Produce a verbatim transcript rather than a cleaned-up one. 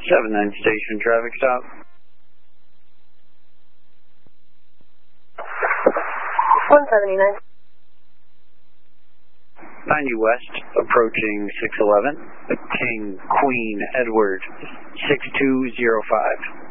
seven nine station traffic stop. one seventy-nine. ninety West, approaching six eleven, King, Queen, Edward, six two zero five.